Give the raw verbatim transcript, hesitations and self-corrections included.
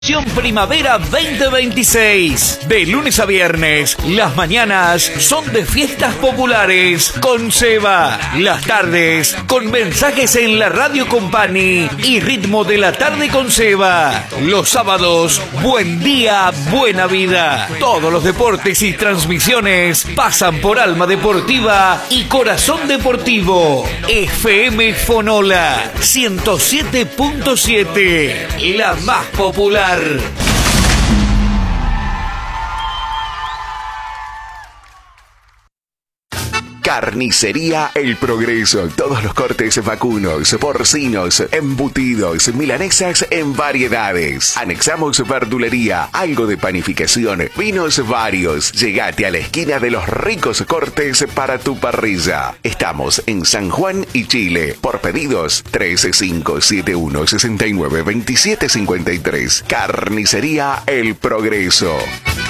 Primavera veinte veintiséis. De lunes a viernes, las mañanas son de fiestas populares con Seba. Las tardes con mensajes en la Radio Company y ritmo de la tarde con Seba. Los sábados, buen día, buena vida. Todos los deportes y transmisiones pasan por Alma Deportiva y Corazón Deportivo. F M Fonola ciento siete punto siete, la más popular. Carnicería El Progreso. Todos los cortes vacunos, porcinos, embutidos, milanesas en variedades. Anexamos verdulería, algo de panificación, vinos varios. Llegate a la esquina de los ricos cortes para tu parrilla. Estamos en San Juan y Chile. Por pedidos, tres cinco siete uno, seis nueve, dos siete cinco tres. Carnicería El Progreso.